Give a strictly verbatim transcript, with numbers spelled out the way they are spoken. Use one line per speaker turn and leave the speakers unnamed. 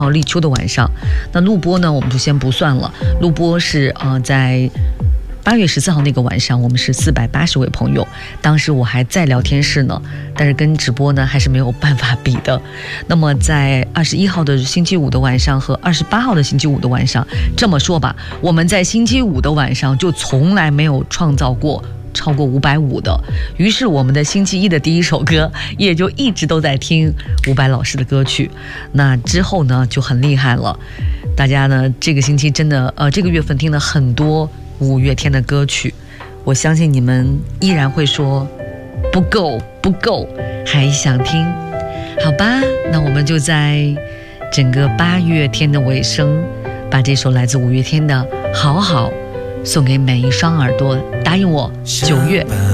立秋的晚上。那录播呢，我们就先不算了。录播是呃在八月十四号那个晚上，我们是四百八十位朋友，当时我还在聊天室呢，但是跟直播呢还是没有办法比的。那么在二十一号的星期五的晚上和二十八号的星期五的晚上，这么说吧，我们在星期五的晚上就从来没有创造过超过五百五的，于是我们的星期一的第一首歌也就一直都在听伍佰老师的歌曲。那之后呢就很厉害了，大家呢这个星期真的呃这个月份听了很多五月天的歌曲，我相信你们依然会说不够不够，还想听。好吧，那我们就在整个八月天的尾声，把这首来自五月天的好好送给每一双耳朵，答应我九月